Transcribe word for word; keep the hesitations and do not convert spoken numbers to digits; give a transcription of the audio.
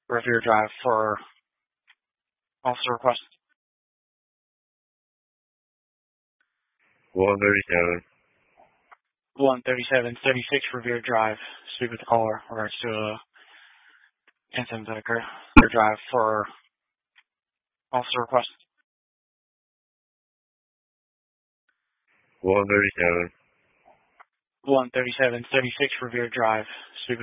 Revere Drive for officer request. one thirty-seven. one thirty-seven thirty-six Revere Drive. Speak with the caller. Regards to a incident that occurred. Revere Drive for officer request. one thirty-seven. one thirty-seven thirty-six Revere Drive. Speak with